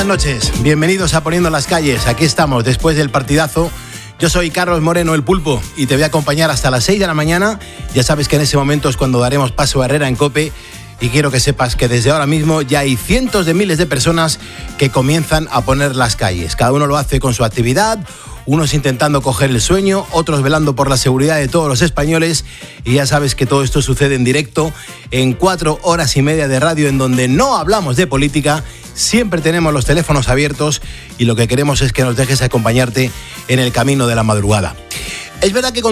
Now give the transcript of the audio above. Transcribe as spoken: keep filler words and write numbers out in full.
buenas noches. Bienvenidos a Poniendo las Calles. Aquí estamos después del partidazo. Yo soy Carlos Moreno, el Pulpo, y te voy a acompañar hasta las seis de la mañana. Ya sabes que en ese momento es cuando daremos paso a Herrera en COPE. Y quiero que sepas que desde ahora mismo ya hay cientos de miles de personas que comienzan a poner las calles. Cada uno lo hace con su actividad, unos intentando coger el sueño, otros velando por la seguridad de todos los españoles. Y ya sabes que todo esto sucede en directo, en cuatro horas y media de radio, en donde no hablamos de política. Siempre tenemos los teléfonos abiertos y lo que queremos es que nos dejes acompañarte en el camino de la madrugada. Es verdad que con